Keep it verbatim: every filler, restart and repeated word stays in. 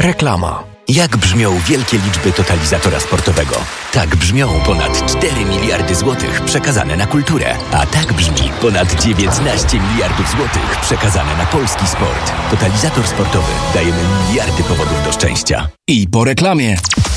Reklama. Jak brzmią wielkie liczby totalizatora sportowego? Tak brzmią ponad cztery miliardy złotych przekazane na kulturę. A tak brzmi ponad dziewiętnaście miliardów złotych przekazane na polski sport. Totalizator sportowy. Dajemy miliardy powodów do szczęścia. I po reklamie.